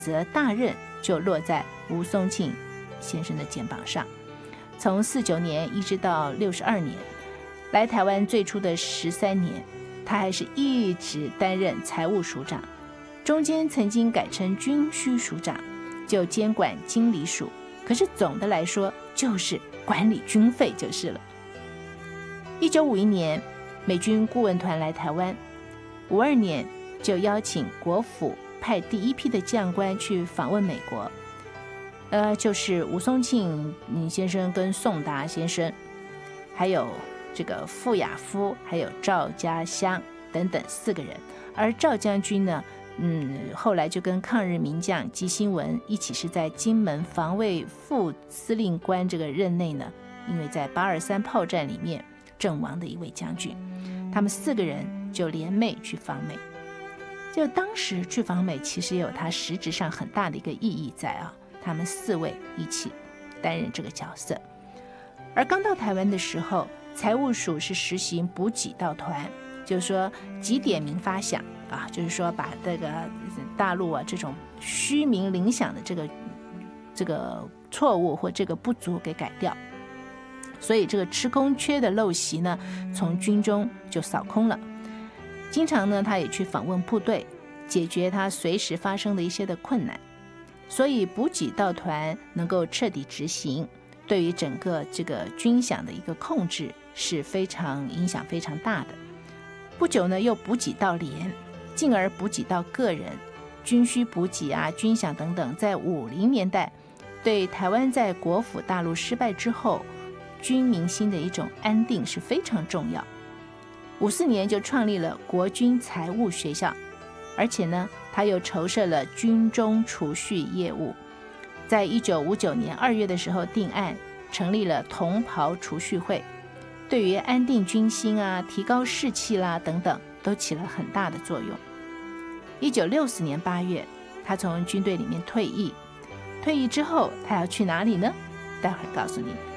责大任就落在吴松庆先生的肩膀上。从49年一直到62年，来台湾最初的13年，他还是一直担任财务署长，中间曾经改成军需署长，就监管经理署，可是总的来说就是管理军费就是了。1951年美军顾问团来台湾，52年就邀请国府派第一批的将官去访问美国，就是吴松庆先生跟宋达先生，还有这个傅亚夫，还有赵家乡等等4个人。而赵将军呢，后来就跟抗日名将纪兴文一起是在金门防卫副司令官这个任内呢，因为在823炮战里面阵亡的一位将军，他们4个人就联袂去访美。就当时去访美其实也有它实质上很大的一个意义在啊，他们4位一起担任这个角色。而刚到台湾的时候，财务署是实行补给到团，就是说几点名发饷啊，就是说把这个大陆这种虚名领饷的这个错误或这个不足给改掉。所以这个吃空缺的陋习呢，从军中就扫空了。经常呢，他也去访问部队，解决他随时发生的一些的困难。所以补给到团能够彻底执行，对于整个这个军饷的一个控制是影响非常大的。不久呢，又补给到连，进而补给到个人，军需补给军饷等等，在50年代对台湾在国府大陆失败之后，军民心的一种安定是非常重要。54年就创立了国军财务学校，而且呢，他又筹设了军中储蓄业务。在1959年2月的时候定案，成立了同袍储蓄会，对于安定军心提高士气等等，都起了很大的作用。1964年8月，他从军队里面退役。退役之后，他要去哪里呢？待会儿告诉你。